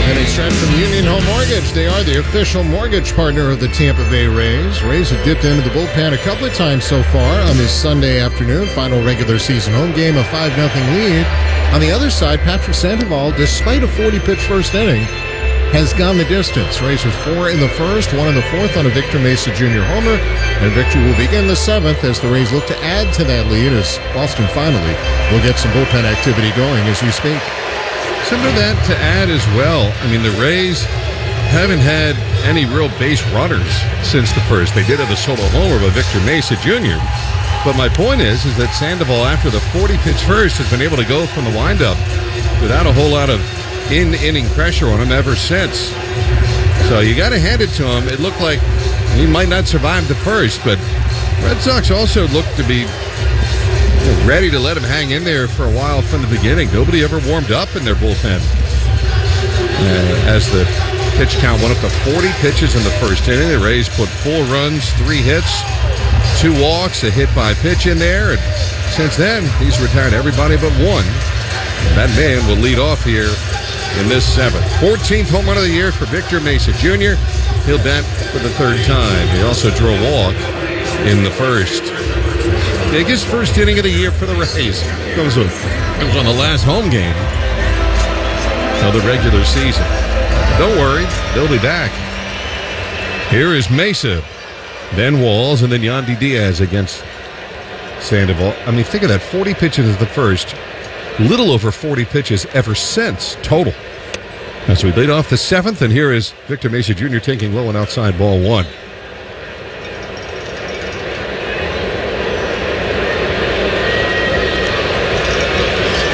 And a stretch from Union Home Mortgage. They are the official mortgage partner of the Tampa Bay Rays. Rays have dipped into the bullpen a couple of times so far on this Sunday afternoon. Final regular season home game, a 5-0 lead. On the other side, Patrick Sandoval, despite a 40-pitch first inning, has gone the distance. Rays with 4 in the first, 1 in the fourth on a Victor Mesa Jr. homer. And victory will begin the 7th as the Rays look to add to that lead as Boston finally will get some bullpen activity going as we speak. Something to that to add as well. I mean, the Rays haven't had any real base runners since the first. They did have a solo homer by Victor Mesa Jr. But my point is that Sandoval, after the 40-pitch first, has been able to go from the windup without a whole lot of in-inning pressure on him ever since. So you got to hand it to him. It looked like he might not survive the first, but Red Sox also looked to be ready to let him hang in there for a while from the beginning. Nobody ever warmed up in their bullpen. As the pitch count went up to 40 pitches in the first inning, the Rays put 4 runs, 3 hits, 2 walks, a hit by pitch in there. And since then, he's retired everybody but one. And that man will lead off here in this 7th. 14th home run of the year for Victor Mesa Jr. He'll bat for the 3rd time. He also drew a walk in the first. Biggest first inning of the year for the Rays. It was on the last home game of the regular season. Don't worry, they'll be back. Here is Mesa, then Walls, and then Yandy Diaz against Sandoval. I mean, think of that, 40 pitches is the first. Little over 40 pitches ever since, total. As we lead off the 7th, and here is Victor Mesa Jr. taking low and outside ball 1.